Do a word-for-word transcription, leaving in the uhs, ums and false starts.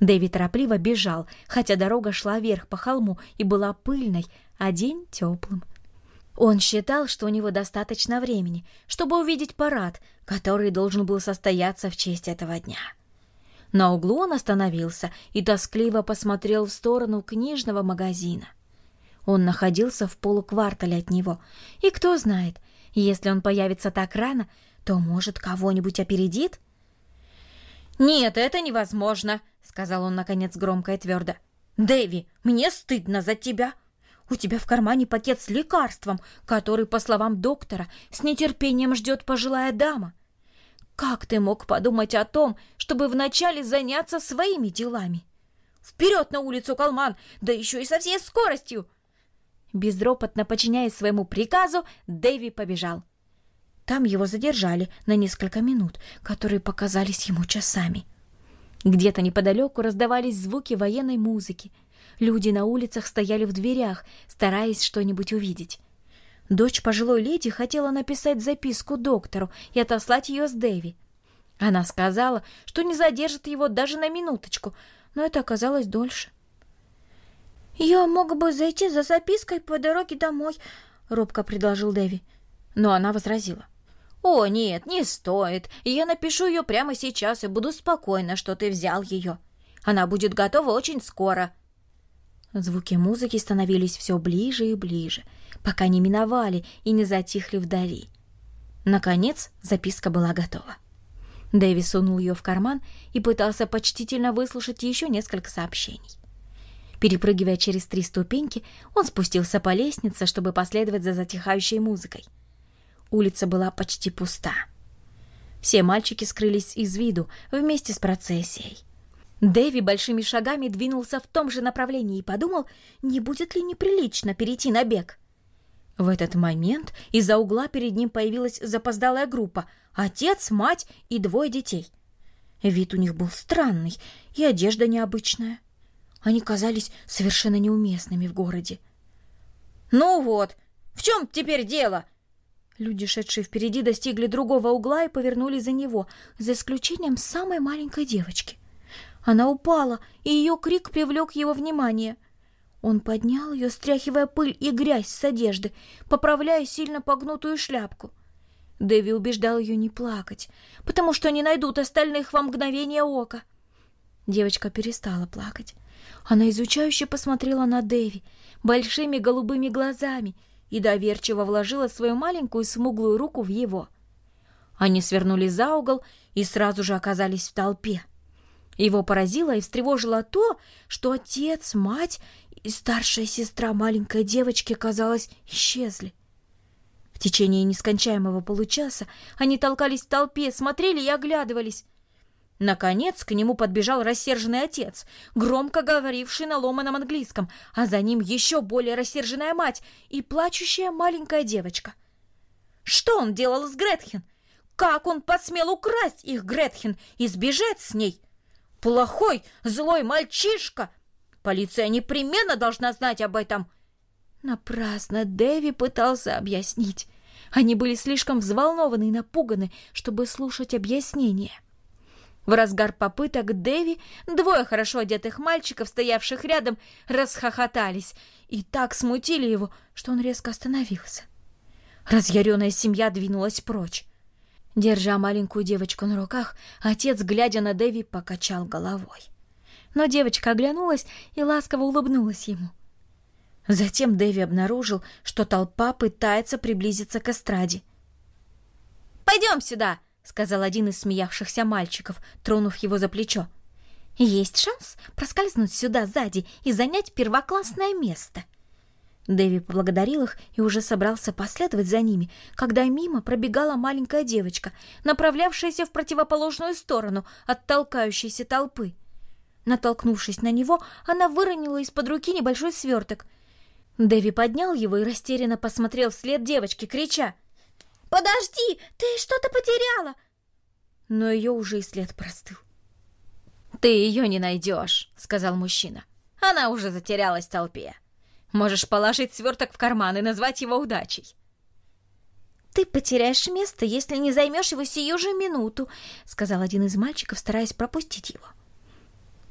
Дэви торопливо бежал, хотя дорога шла вверх по холму и была пыльной, а день теплым. Он считал, что у него достаточно времени, чтобы увидеть парад, который должен был состояться в честь этого дня. На углу он остановился и тоскливо посмотрел в сторону книжного магазина. Он находился в полуквартале от него, и кто знает, если он появится так рано, то, может, кого-нибудь опередит? «Нет, это невозможно», — сказал он, наконец, громко и твердо. «Дэви, мне стыдно за тебя. У тебя в кармане пакет с лекарством, который, по словам доктора, с нетерпением ждет пожилая дама. Как ты мог подумать о том, чтобы вначале заняться своими делами? Вперед на улицу, Калман, да еще и со всей скоростью!» Безропотно подчиняясь своему приказу, Дэви побежал. Там его задержали на несколько минут, которые показались ему часами. Где-то неподалеку раздавались звуки военной музыки. Люди на улицах стояли в дверях, стараясь что-нибудь увидеть. Дочь пожилой леди хотела написать записку доктору и отослать ее с Дэви. Она сказала, что не задержит его даже на минуточку, но это оказалось дольше. «Я мог бы зайти за запиской по дороге домой», — робко предложил Дэви. Но она возразила. «О, нет, не стоит. Я напишу ее прямо сейчас и буду спокойна, что ты взял ее. Она будет готова очень скоро». Звуки музыки становились все ближе и ближе, пока не миновали и не затихли вдали. Наконец записка была готова. Дэви сунул ее в карман и пытался почтительно выслушать еще несколько сообщений. Перепрыгивая через три ступеньки, он спустился по лестнице, чтобы последовать за затихающей музыкой. Улица была почти пуста. Все мальчики скрылись из виду вместе с процессией. Дэви большими шагами двинулся в том же направлении и подумал, не будет ли неприлично перейти на бег. В этот момент из-за угла перед ним появилась запоздалая группа — отец, мать и двое детей. Вид у них был странный и одежда необычная. Они казались совершенно неуместными в городе. «Ну вот, в чем теперь дело?» Люди, шедшие впереди, достигли другого угла и повернули за него, за исключением самой маленькой девочки. Она упала, и ее крик привлек его внимание. Он поднял ее, стряхивая пыль и грязь с одежды, поправляя сильно погнутую шляпку. Дэви убеждал ее не плакать, потому что они найдут остальных во мгновение ока. Девочка перестала плакать. Она изучающе посмотрела на Дэви большими голубыми глазами и доверчиво вложила свою маленькую смуглую руку в его. Они свернули за угол и сразу же оказались в толпе. Его поразило и встревожило то, что отец, мать и старшая сестра маленькой девочки, казалось, исчезли. В течение нескончаемого получаса они толкались в толпе, смотрели и оглядывались. Наконец к нему подбежал рассерженный отец, громко говоривший на ломаном английском, а за ним еще более рассерженная мать и плачущая маленькая девочка. Что он делал с Гретхен? Как он посмел украсть их, Гретхен, и сбежать с ней? Плохой, злой мальчишка! Полиция непременно должна знать об этом. Напрасно Дэви пытался объяснить. Они были слишком взволнованы и напуганы, чтобы слушать объяснения. В разгар попыток Дэви двое хорошо одетых мальчиков, стоявших рядом, расхохотались и так смутили его, что он резко остановился. Разъяренная семья двинулась прочь. Держа маленькую девочку на руках, отец, глядя на Дэви, покачал головой. Но девочка оглянулась и ласково улыбнулась ему. Затем Дэви обнаружил, что толпа пытается приблизиться к эстраде. «Пойдем сюда!» — сказал один из смеявшихся мальчиков, тронув его за плечо. «Есть шанс проскользнуть сюда сзади и занять первоклассное место». Дэви поблагодарил их и уже собрался последовать за ними, когда мимо пробегала маленькая девочка, направлявшаяся в противоположную сторону от толкающейся толпы. Натолкнувшись на него, она выронила из-под руки небольшой сверток. Дэви поднял его и растерянно посмотрел вслед девочке, крича: «Подожди, ты что-то потеряла!» Но ее уже и след простыл. «Ты ее не найдешь», — сказал мужчина. «Она уже затерялась в толпе. Можешь положить сверток в карман и назвать его удачей». «Ты потеряешь место, если не займешь его сию же минуту», — сказал один из мальчиков, стараясь пропустить его.